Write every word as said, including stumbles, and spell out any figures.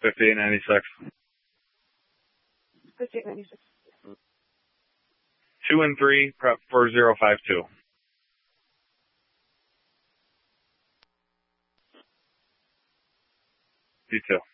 fifty-eight ninety-six. fifty-eight ninety-six. Two and three, prep for zero five two. You too.